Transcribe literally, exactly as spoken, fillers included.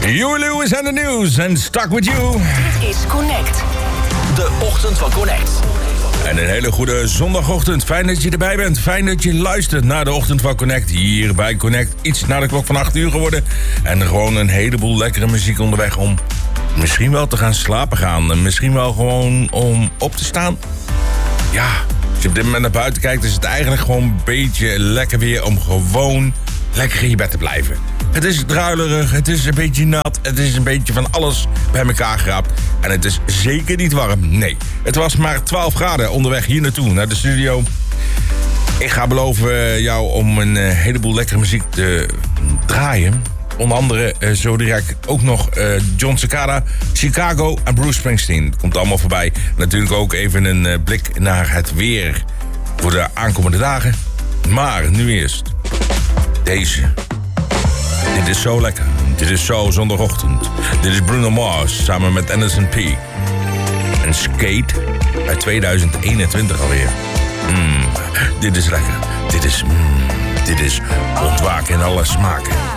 Huey Lewis and the News en Stuck With You. Dit is Connect. De ochtend van Connect. En een hele goede zondagochtend. Fijn dat je erbij bent. Fijn dat je luistert naar de ochtend van Connect. Hier bij Connect. Iets na de klok van acht uur geworden. En gewoon een heleboel lekkere muziek onderweg om misschien wel te gaan slapen gaan. En misschien wel gewoon om op te staan. Ja, als je op dit moment naar buiten kijkt, is het eigenlijk gewoon een beetje lekker weer om gewoon lekker in je bed te blijven. Het is druilerig, het is een beetje nat, het is een beetje van alles bij elkaar geraapt. En het is zeker niet warm, nee. Het was maar twaalf graden onderweg hier naartoe, naar de studio. Ik ga beloven jou om een uh, heleboel lekkere muziek te draaien. Onder andere uh, zo direct ook nog uh, John Cicada, Chicago en Bruce Springsteen. Dat komt allemaal voorbij. Natuurlijk ook even een uh, blik naar het weer voor de aankomende dagen. Maar nu eerst deze. Dit is zo lekker. Dit is zo zondagochtend. Dit is Bruno Mars samen met Anderson .Paak. En Skate uit tweeduizend eenentwintig alweer. Mm, dit is lekker. Dit is, mm, dit is ontwaken in alle smaken.